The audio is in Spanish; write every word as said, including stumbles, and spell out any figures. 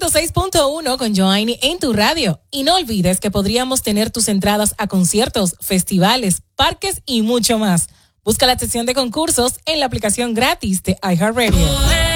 ciento seis punto uno con Joanny en tu radio. Y no olvides que podríamos tener tus entradas a conciertos, festivales, parques y mucho más. Busca la sección de concursos en la aplicación gratis de iHeartRadio.